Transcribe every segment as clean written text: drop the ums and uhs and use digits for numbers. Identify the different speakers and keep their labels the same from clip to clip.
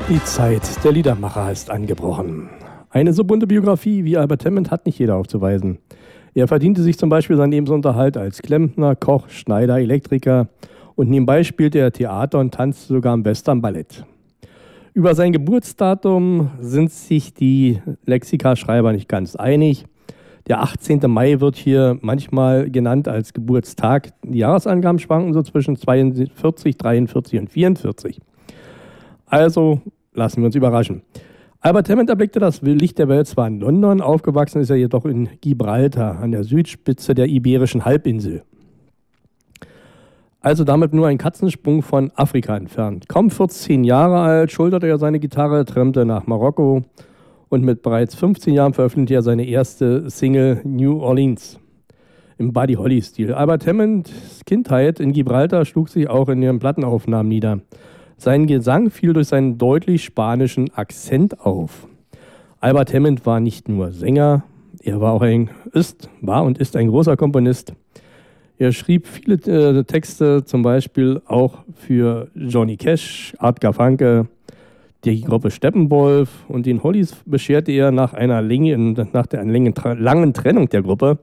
Speaker 1: Die Zeit der Liedermacher ist angebrochen. Eine so bunte Biografie wie Albert Hammond hat nicht jeder aufzuweisen. Er verdiente sich zum Beispiel seinen Lebensunterhalt als Klempner, Koch, Schneider, Elektriker und nebenbei spielte er Theater und tanzte sogar im Western-Ballett. Über sein Geburtsdatum sind sich die Lexikaschreiber nicht ganz einig. Der 18. Mai wird hier manchmal genannt als Geburtstag. Die Jahresangaben schwanken so zwischen 42, 43 und 44. Also lassen wir uns überraschen. Albert Hammond erblickte das Licht der Welt zwar in London, aufgewachsen ist er jedoch in Gibraltar an der Südspitze der Iberischen Halbinsel. Also damit nur ein Katzensprung von Afrika entfernt. Kaum 14 Jahre alt schulterte er seine Gitarre, trennte nach Marokko und mit bereits 15 Jahren veröffentlichte er seine erste Single New Orleans im Buddy Holly-Stil. Albert Hammonds Kindheit in Gibraltar schlug sich auch in ihren Plattenaufnahmen nieder. Sein Gesang fiel durch seinen deutlich spanischen Akzent auf. Albert Hammond war nicht nur Sänger, er war und ist ein großer Komponist. Er schrieb viele Texte, zum Beispiel auch für Johnny Cash, Art Garfunkel, die Gruppe Steppenwolf, und den Hollies bescherte er nach einer langen Trennung der Gruppe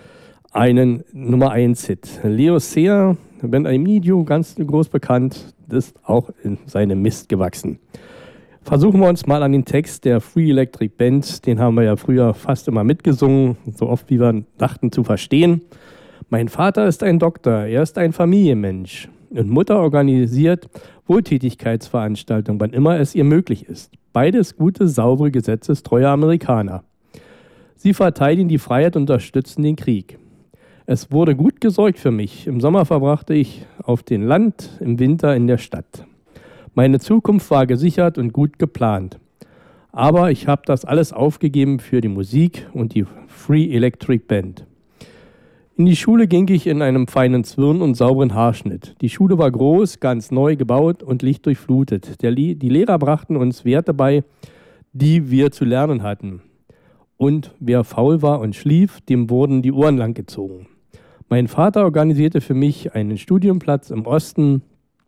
Speaker 1: einen Nummer 1 Hit. Leo Sayer, When I Need You, ganz groß bekannt, ist auch in seinem Mist gewachsen. Versuchen wir uns mal an den Text der Free Electric Band, den haben wir ja früher fast immer mitgesungen, so oft wie wir dachten zu verstehen. Mein Vater ist ein Doktor, er ist ein Familienmensch und Mutter organisiert Wohltätigkeitsveranstaltungen, wann immer es ihr möglich ist. Beides gute, saubere, gesetzestreue Amerikaner. Sie verteidigen die Freiheit und unterstützen den Krieg. Es wurde gut gesorgt für mich. Im Sommer verbrachte ich auf dem Land, im Winter in der Stadt. Meine Zukunft war gesichert und gut geplant. Aber ich habe das alles aufgegeben für die Musik und die Free Electric Band. In die Schule ging ich in einem feinen Zwirn und sauberen Haarschnitt. Die Schule war groß, ganz neu gebaut und lichtdurchflutet. Die Lehrer brachten uns Werte bei, die wir zu lernen hatten. Und wer faul war und schlief, dem wurden die Ohren langgezogen. Mein Vater organisierte für mich einen Studienplatz im Osten,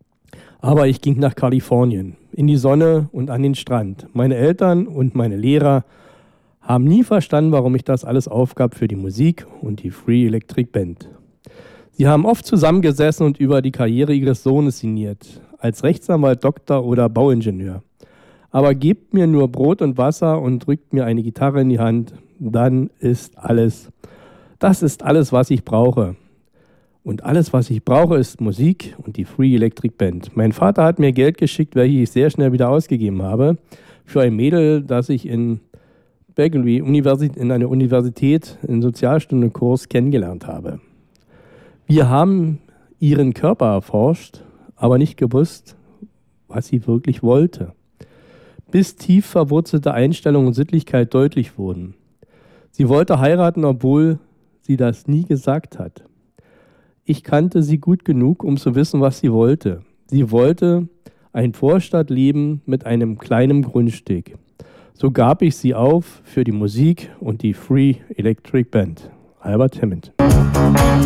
Speaker 1: aber ich ging nach Kalifornien, in die Sonne und an den Strand. Meine Eltern und meine Lehrer haben nie verstanden, warum ich das alles aufgab für die Musik und die Free Electric Band. Sie haben oft zusammengesessen und über die Karriere ihres Sohnes sinniert, als Rechtsanwalt, Doktor oder Bauingenieur. Aber gebt mir nur Brot und Wasser und drückt mir eine Gitarre in die Hand, dann ist das ist alles, was ich brauche. Und alles, was ich brauche, ist Musik und die Free Electric Band. Mein Vater hat mir Geld geschickt, welches ich sehr schnell wieder ausgegeben habe, für ein Mädel, das ich in Berkeley, in einer Universität, in Sozialstundenkurs kennengelernt habe. Wir haben ihren Körper erforscht, aber nicht gewusst, was sie wirklich wollte. Bis tief verwurzelte Einstellungen und Sittlichkeit deutlich wurden. Sie wollte heiraten, obwohl sie das nie gesagt hat. Ich kannte sie gut genug, um zu wissen, was sie wollte. Sie wollte ein Vorstadtleben mit einem kleinen Grundstück. So gab ich sie auf für die Musik und die Free Electric Band. Albert Hammond.